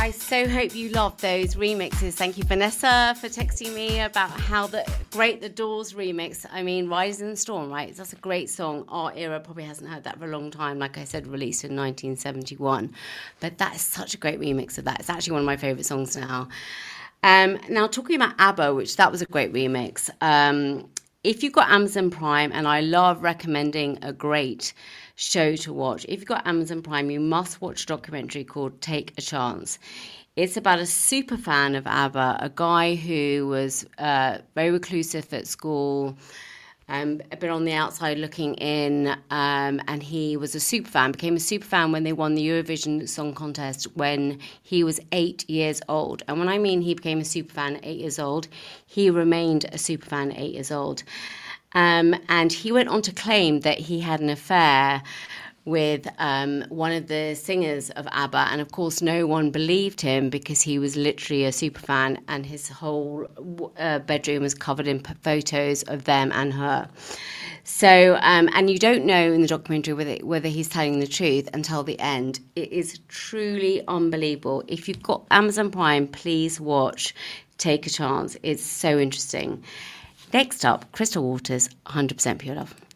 I so hope you love those remixes. Thank you, Vanessa, for texting me about how great the Doors remix. I mean, Rise in the Storm, right? That's a great song. Our era probably hasn't heard that for a long time. Like I said, released in 1971. But that is such a great remix of that. It's actually one of my favourite songs now. Now, talking about ABBA, which that was a great remix. If you've got Amazon Prime, and I love recommending a great show to watch. If you've got Amazon Prime, you must watch a documentary called Take a Chance. It's about a super fan of ABBA, a guy who was very reclusive at school, a bit on the outside looking in, and he was a super fan, became a super fan when they won the Eurovision Song Contest when he was 8 years old. And when I mean he became a super fan at 8 years old, he remained a super fan at 8 years old. And he went on to claim that he had an affair with one of the singers of ABBA. And of course, no one believed him because he was literally a super fan and his whole bedroom was covered in photos of them and her. So, and you don't know in the documentary whether he's telling the truth until the end. It is truly unbelievable. If you've got Amazon Prime, please watch Take a Chance. It's so interesting. Next up, Crystal Waters, 100% Pure Love.